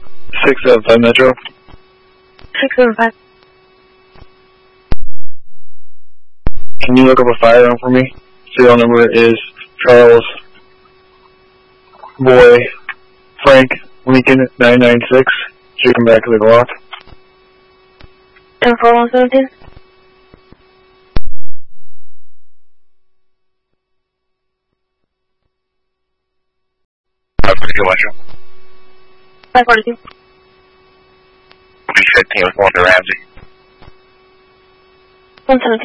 675 Metro. 675. Can you look up a firearm for me? Serial number is Charles Boy Frank Lincoln 996. Should come back to the Glock. 10-4-1-17. Metro. 542. B-15 was going to Ramsey. 117.